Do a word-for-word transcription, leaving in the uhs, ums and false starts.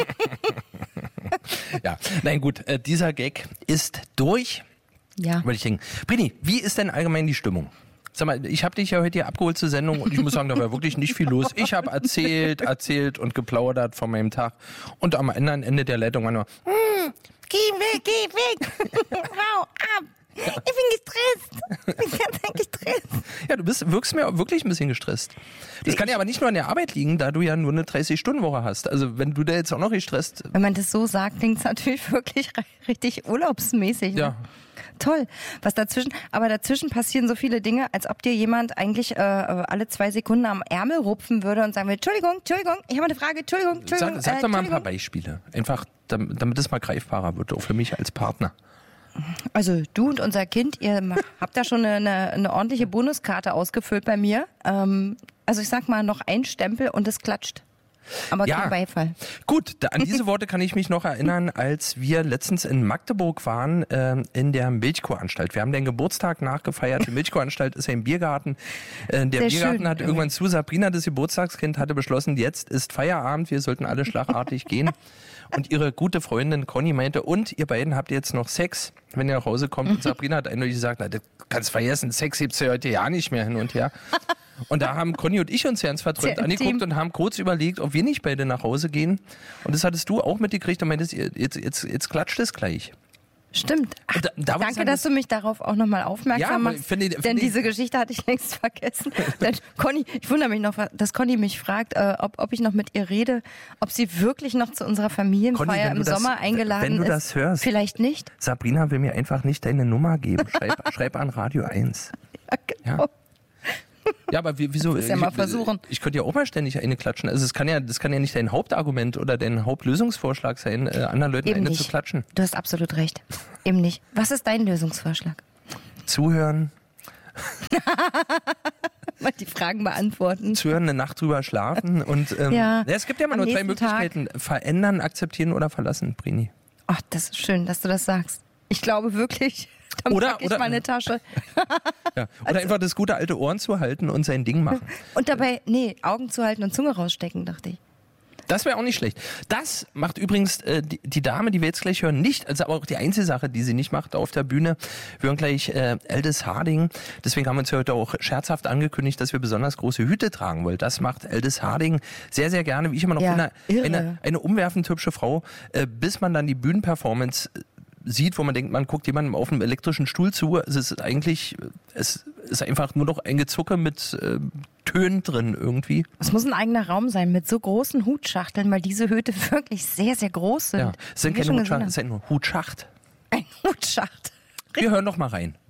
Ja, nein gut, äh, dieser Gag ist durch. Ja. Würde ich denken. Brini, wie ist denn allgemein die Stimmung? Sag mal, ich habe dich ja heute hier abgeholt zur Sendung und ich muss sagen, da war wirklich nicht viel los. Ich habe erzählt, erzählt und geplaudert von meinem Tag und am anderen Ende der Leitung war nur, hm, geh weg, geh weg, hau ab. Ich bin gestresst. Ich bin ganz gestresst. Ja, du bist, wirkst mir wirklich ein bisschen gestresst. Das kann ja aber nicht nur an der Arbeit liegen, da du ja nur eine dreißig-Stunden-Woche hast. Also wenn du da jetzt auch noch gestresst... Wenn man das so sagt, klingt es natürlich wirklich richtig urlaubsmäßig. Ne? Ja. Toll. Was dazwischen, aber dazwischen passieren so viele Dinge, als ob dir jemand eigentlich äh, alle zwei Sekunden am Ärmel rupfen würde und sagen will, Entschuldigung, Entschuldigung, ich habe eine Frage, Entschuldigung, Entschuldigung. Sag, sag äh, doch mal ein paar Beispiele. Einfach, damit, damit es mal greifbarer wird, auch für mich als Partner. Also du und unser Kind, ihr habt da schon eine, eine ordentliche Bonuskarte ausgefüllt bei mir. Ähm, also ich sag mal, noch ein Stempel und es klatscht. Aber ja, kein Beifall. Gut, da, an diese Worte kann ich mich noch erinnern, als wir letztens in Magdeburg waren, äh, in der Milchkuhanstalt. Wir haben den Geburtstag nachgefeiert. Die Milchkuhanstalt ist ja im Biergarten. Äh, der Sehr Biergarten schön. hat irgendwann zu. Sabrina, das Geburtstagskind, hatte beschlossen, jetzt ist Feierabend, wir sollten alle schlagartig gehen. Und ihre gute Freundin Conny meinte, und ihr beiden habt jetzt noch Sex, wenn ihr nach Hause kommt. Und Sabrina hat eindeutig gesagt, na, das kannst du vergessen, Sex gibt's ja heute ja nicht mehr hin und her. Und da haben Conny und ich uns ganz verträumt angeguckt und haben kurz überlegt, ob wir nicht beide nach Hause gehen. Und das hattest du auch mitgekriegt und meintest, jetzt, jetzt, jetzt klatscht es gleich. Stimmt. Ach, Da- da danke, sagen, dass du mich darauf auch nochmal aufmerksam Ja, machst. finde ich- denn finde ich- diese Geschichte hatte ich längst vergessen. Denn Conny, ich wundere mich noch, dass Conny mich fragt, äh, ob, ob ich noch mit ihr rede, ob sie wirklich noch zu unserer Familienfeier Conny, wenn im du das- Sommer eingeladen wenn du ist. das hörst. Vielleicht nicht. Sabrina will mir einfach nicht deine Nummer geben. Schreib, schreib an Radio eins. Ja, genau. Ja. Ja, aber wie- wieso? Das ist ja mal ich, versuchen. Ich könnte ja auch mal ständig eine klatschen. Also es kann ja, das kann ja nicht dein Hauptargument oder dein Hauptlösungsvorschlag sein, äh, anderen Leuten Eben eine nicht. zu klatschen. Du hast absolut recht. Eben nicht. Was ist dein Lösungsvorschlag? Zuhören, Mal die Fragen beantworten. zuhören, eine Nacht drüber schlafen und ähm, Ja, ja, es gibt ja immer am nur zwei nächsten Tag. Möglichkeiten: verändern, akzeptieren oder verlassen, Brini. Ach, das ist schön, dass du das sagst. Ich glaube wirklich, dann Oder- pack ich oder- meine Tasche. Ja. Oder einfach das gute alte Ohren zu halten und sein Ding machen. Und dabei, nee, Augen zuhalten und Zunge rausstecken, dachte ich. Das wäre auch nicht schlecht. Das macht übrigens äh, die, die Dame, die wir jetzt gleich hören, nicht. Also aber auch die einzige Sache, die sie nicht macht auf der Bühne. Wir hören gleich äh, Aldis Harding. Deswegen haben wir uns heute auch scherzhaft angekündigt, dass wir besonders große Hüte tragen wollen. Das macht Aldis Harding sehr, sehr gerne. Wie ich immer noch Ja, finde, irre. eine, eine umwerfend hübsche Frau, äh, bis man dann die Bühnenperformance sieht, wo man denkt, man guckt jemandem auf einem elektrischen Stuhl zu. Es ist eigentlich, es ist einfach nur noch ein Gezucke mit äh, Tönen drin irgendwie. Es muss ein eigener Raum sein mit so großen Hutschachteln, weil diese Hüte wirklich sehr, sehr groß sind. Ja, es sind Wie wir keine schon Hutschacht, es gesehen ist ein Hutschacht. haben. Ein Hutschacht. Wir hören noch mal rein.